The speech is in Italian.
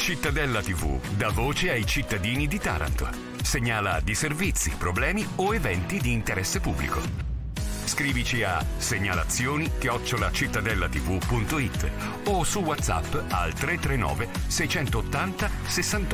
Cittadella TV dà voce ai cittadini di Taranto. Segnala disservizi, problemi o eventi di interesse pubblico. Scrivici a segnalazioni@cittadellatv.it o su WhatsApp al 339 680 68